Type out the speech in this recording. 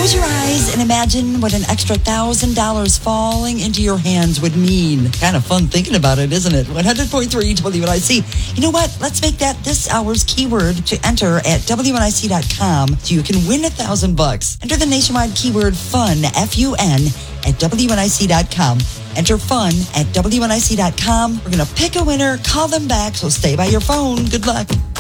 Close your eyes and imagine what an extra $1,000 falling into your hands would mean. Kind of fun thinking about it, isn't it? 100.3 WNIC. You know what? Let's make that this hour's keyword to enter at WNIC.com so you can win $1,000. Enter the nationwide keyword FUN, F-U-N, at WNIC.com. Enter FUN at WNIC.com. We're going to pick a winner, call them back, so stay by your phone. Good luck.